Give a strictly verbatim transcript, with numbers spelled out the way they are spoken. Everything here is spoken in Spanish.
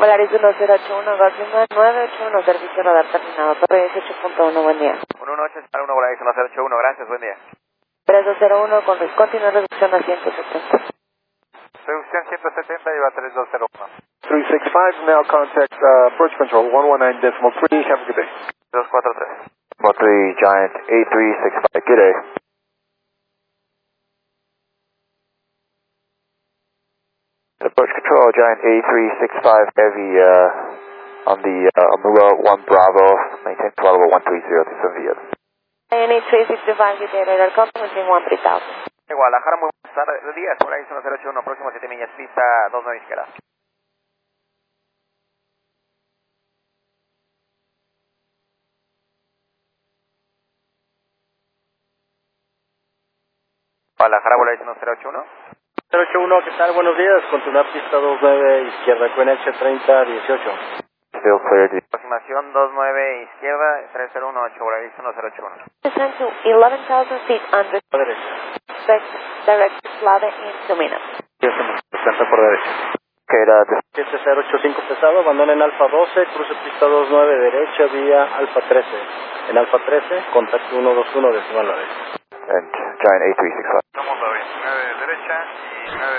Volaris uno cero ocho uno, Goslingman nueve ocho uno, servicio radar terminado, Torre dieciocho punto uno, buen día. uno uno ocho, para uno, Volaris uno cero ocho uno, gracias, buen día. tres dos cero uno, con continua reducción a ciento setenta. Reducción ciento setenta, lleva tres dos cero uno. three six five, now contact uh, approach control one one nine decimal three, have a good day. dos cuatro tres. One three, Giant eight three six five, good day. Approach control, Giant eight three six five, heavy uh, on the uh, Amula one Bravo, maintain twelve one three zero to Sevilla. N eight three six five, good day, radar company, maintain one three thousand. Guadalajara, muy buenas tardes, días, Volaris uno cero ocho uno, próximo siete millas, pista dos nueve izquierda. Guadalajara, Volaris uno cero ocho uno. cero ocho uno, ¿qué tal? Buenos días. Continuar pista dos nueve izquierda, Q N H treinta dieciocho. Still clear. Aproximación dos nueve izquierda, tres cero uno ocho, Volaris uno cero ocho uno. Descend to eleven thousand feet under Por derecha. expect direct Slade in two minutes. Descansa por derecha. Okay, uh, siete cero ocho cinco pesado, abandonen Alfa doce, cruce pista dos nueve derecha vía Alfa trece. En Alfa trece, contacto uno dos uno decimal nueve. and Giant eight three six five. Estamos a veintinueve derecha y nueve